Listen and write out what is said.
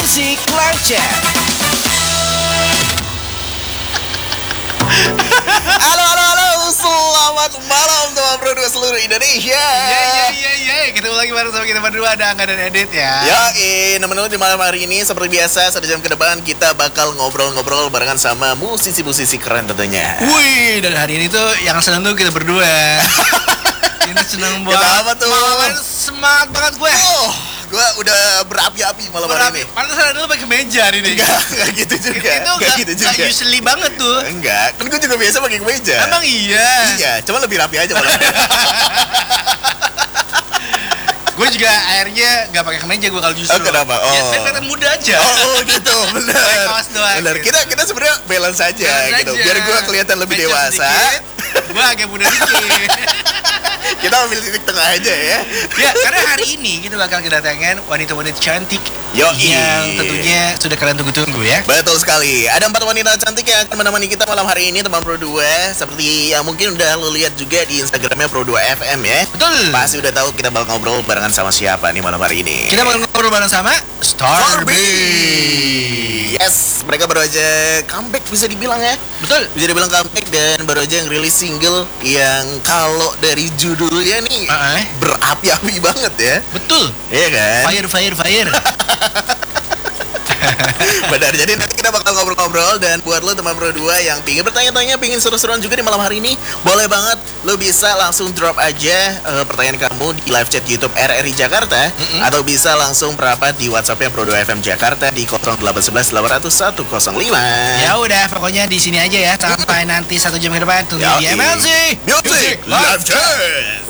Music Live Chat. Halo, selamat malam teman berdua seluruh Indonesia. Ketemu lagi bareng sama kita berdua, ada Angga dan Edit ya. Teman-teman, di malam hari ini seperti biasa 1 jam ke depan kita bakal ngobrol-ngobrol barengan sama musisi-musisi keren tentunya. Wih, dan hari ini tuh yang seneng tuh kita berdua. Ini seneng banget. Kenapa tuh? Malam semangat banget gue. Gue udah berapi-api malam hari ini. Pantesan dulu pakai kemeja hari ini. Enggak gitu juga. Itu enggak usually banget tuh. Enggak, kan gue juga biasa pakai kemeja. Emang iya? Iya, cuma lebih rapi aja malam. Gue juga akhirnya gak pakai kemeja gue kalau justru. Kenapa? Ya, saya kelihatan muda aja. Gitu, benar. Pakai kaos doang. Benar. Gitu. Kita sebenarnya balance aja gitu. Biar gue kelihatan lebih dewasa. Gue agak muda dikit. Kita ambil titik tengah aja ya. Ya, karena hari ini kita bakal kedatangan wanita-wanita cantik Yoi. yang tentunya sudah kalian tunggu-tunggu ya. Betul sekali. Ada 4 wanita cantik yang akan menemani kita malam hari ini teman Pro 2. Seperti yang mungkin udah lo lihat juga di Instagramnya Pro 2 FM ya. Betul. Pasti udah tahu kita bakal ngobrol barengan sama siapa nih malam hari ini. Kita bakal ngobrol bareng sama Starbee. Yes, mereka baru aja comeback bisa dibilang ya. Betul. Bisa dibilang comeback dan baru aja ngerilis single yang kalau dari judulnya nih berapi-api banget ya. Betul. Iya kan? Fire. Benar, jadi nanti kita bakal ngobrol-ngobrol. Dan buat lo teman Pro 2 yang pingin bertanya-tanya, pingin seru-seruan juga di malam hari ini, boleh banget lo bisa langsung drop aja pertanyaan kamu di live chat YouTube RRI Jakarta, atau bisa langsung merapat di WhatsAppnya Pro 2 FM Jakarta di 0811 800 105. Ya udah, pokoknya di sini aja ya sampai nanti 1 jam ke depan. Tunggu di MLC Music Live Chat.